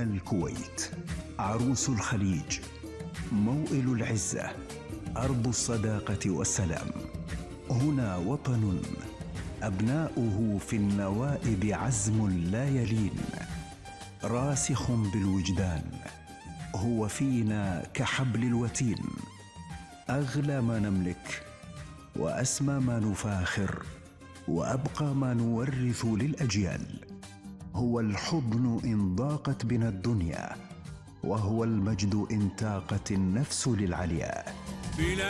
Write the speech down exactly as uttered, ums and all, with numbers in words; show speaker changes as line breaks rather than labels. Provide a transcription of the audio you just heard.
الكويت، عروس الخليج، موئل العزة، أرض الصداقة والسلام. هنا وطن أبناؤه في النوائب عزم لا يلين، راسخ بالوجدان، هو فينا كحبل الوتين. أغلى ما نملك وأسمى ما نفاخر وأبقى ما نورث للأجيال، هو الحضن إن ضاقت بنا الدنيا، وهو المجد إن تاقت النفس للعلياء.